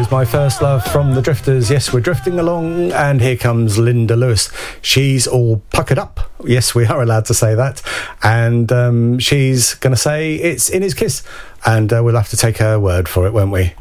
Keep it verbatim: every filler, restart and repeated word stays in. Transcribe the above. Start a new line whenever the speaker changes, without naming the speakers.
was My First Love from the Drifters. Yes, we're drifting along, and here comes Linda Lewis. She's all puckered up. Yes, we are allowed to say that. And um, she's going to say it's In His Kiss, and uh, we'll have to take her word for it, won't we?